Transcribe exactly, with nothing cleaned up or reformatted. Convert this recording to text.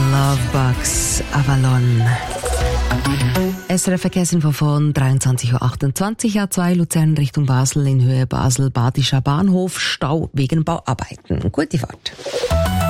Lovebox Avalon. S R F-Verkehrsinfo von dreiundzwanzig Uhr achtundzwanzig, A zwei Luzern Richtung Basel in Höhe Basel-Badischer Bahnhof, Stau wegen Bauarbeiten. Gute Fahrt.